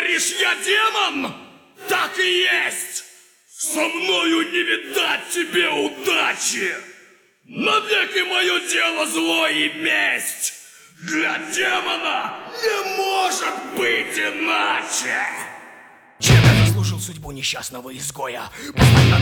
говоришь, я демон? Так и есть! Со мною не видать тебе удачи! Навеки мое дело зло и месть! Для демона не может быть иначе! Чем я заслужил судьбу несчастного изгоя? Постоянно